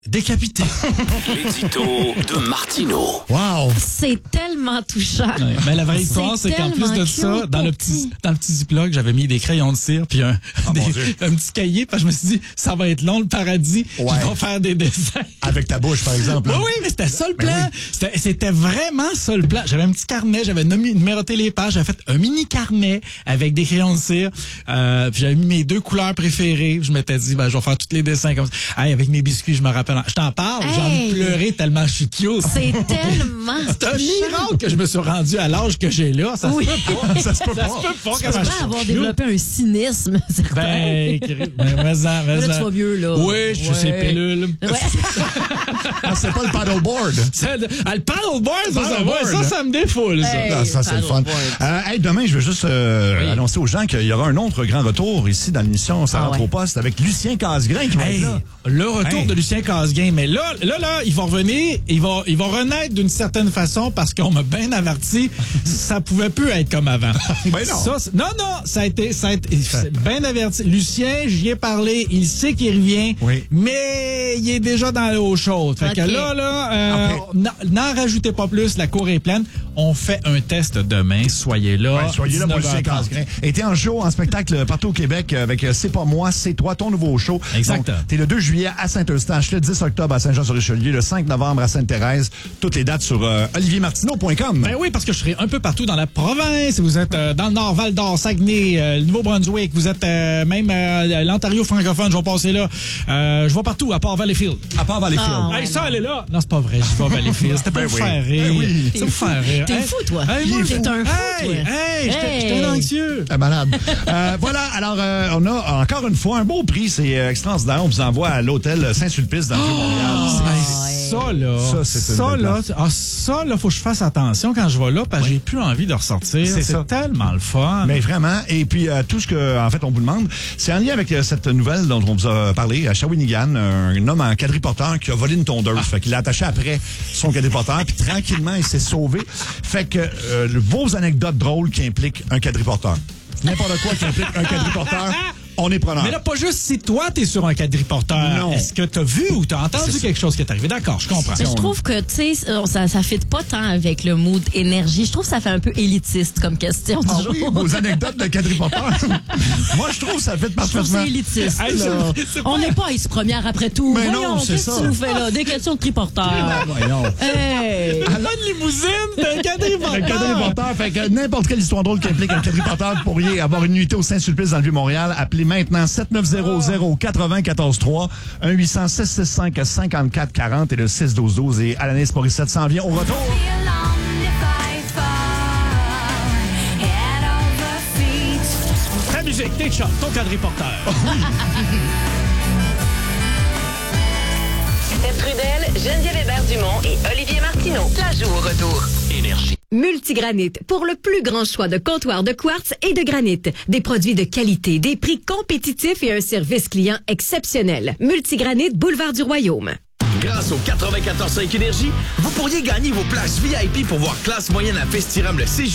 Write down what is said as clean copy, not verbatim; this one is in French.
décapité. L'édito de Martineau. Wow! C'est tellement touchant. Ouais, mais la vraie histoire, c'est qu'en plus de ça, dans le petit Ziploc, j'avais mis des crayons de cire puis un petit cahier, parce que je me suis dit, ça va être long le paradis. Ouais. Je vais faire des dessins. Avec ta bouche, par exemple. Oui, oui, mais c'était ça le plan. C'était vraiment ça le plan. J'avais un petit carnet, j'avais numéroté les pages, j'avais fait un mini carnet avec des crayons de cire. Puis j'avais mis mes 2 couleurs préférées. Je m'étais dit, je vais faire tous les dessins comme ça. Hey, avec mes biscuits, je me rappelle. Je t'en parle, j'ai envie de pleurer tellement je suis cute. C'est tellement C'est un miracle que je me suis rendu à l'âge que j'ai là. Ça se peut pas. Ça se peut pas. Tu peux avoir développé un cynisme, certain. Mais Là, tu vas mieux, là. Oui, je suis ces pilules. Ouais. Ah, c'est pas le paddleboard. Le paddleboard, ça me défoule, ça. Hey, Ça, c'est le fun. Hey, demain, je veux juste annoncer aux gens qu'il y aura un autre grand retour ici dans l'émission Ça rentre au poste avec Lucien Casgrain qui va être là. Le retour de Lucien Casgrain. Mais là, il va revenir, il va renaître d'une certaine façon parce qu'on m'a bien averti, ça pouvait plus être comme avant. Ben non. Ça a été bien averti. Lucien, j'y ai parlé, il sait qu'il revient, mais il est déjà dans l'eau chaude. Fait que n'en rajoutez pas plus, la cour est pleine. On fait un test demain, soyez là. Ouais, soyez là pour Lucien Casgrain. Et t'es en show, en spectacle partout au Québec avec C'est pas moi, c'est toi, ton nouveau show. Exact. Donc, t'es le 2 juillet à Saint-Eustache, le 10 octobre à Saint-Jean-sur-Richelieu, le 5 novembre à Sainte-Thérèse. Toutes les dates sur oliviermartineau.com. Ben oui, parce que je serai un peu partout dans la province. Vous êtes dans le Nord, Val-d'Or, Saguenay, le Nouveau-Brunswick. Vous êtes même l'Ontario francophone. Je vais passer là. Je vais partout, à part Valleyfield. À part Valleyfield. Hey, ça, elle est là. Non, c'est pas vrai. Je vais à Valleyfield. C'était pour vous faire rire. oui. C'est pour vous faire rire. T'es fou, toi. T'es un fou, toi. J'étais anxieux. Malade. Voilà, alors on a encore une fois un beau prix, c'est extraordinaire. On vous envoie à l'hôtel Saint-Sulpice dans le Vieux-Montréal. Ça, là, faut que je fasse attention quand je vais là, parce que j'ai plus envie de ressortir. C'est tellement le fun. Mais vraiment, et puis tout ce que en fait on vous demande, c'est en lien avec cette nouvelle dont on vous a parlé à Shawinigan, un homme en quadriporteur qui a volé une tondeuse. Fait qu'il l'a attaché après son quadriporteur, puis tranquillement il s'est sauvé. Fait que vos anecdotes drôles qui impliquent un quadriporteur. N'importe quoi qui implique un quadriporteur. On est preneur. Mais là, pas juste si toi, t'es sur un quadriporteur. Non. Est-ce que t'as vu ou t'as entendu quelque chose qui est arrivé? D'accord, je comprends. Je trouve que, tu sais, ça fit pas tant avec le mood énergie. Je trouve que ça fait un peu élitiste comme question du jour. Oui, vos anecdotes de quadriporteur. Moi, je trouve que ça fit Je trouve parfaitement. que c'est élitiste. Hey, là. pas... On n'est pas ice première après tout. Mais voyons, non, c'est qu'est-ce ça. que tu nous fais là? Des questions de triporteur. Voyons. Hey! À la limousine, t'as un quadriporteur. Un quadriporteur, fait que n'importe quelle histoire drôle qui implique un quadriporteur, vous pourriez avoir une nuitée au Saint-Sulpice dans le Vieux-Montréal. Appelez maintenant 7900-943, 1-800-665-5440 et le 612-12. Et Alanis Morissette s'en vient au retour. Ta musique, tes chats, ton quadriporteur. Seb Trudel, Geneviève Hébert-Dumont et Olivier Martineau. La joue au retour. Énergie. Multigranit, pour le plus grand choix de comptoirs de quartz et de granit. Des produits de qualité, des prix compétitifs et un service client exceptionnel. Multigranit, boulevard du Royaume. Grâce au 94.5 Énergie, vous pourriez gagner vos places VIP pour voir classe moyenne à Festiram le 6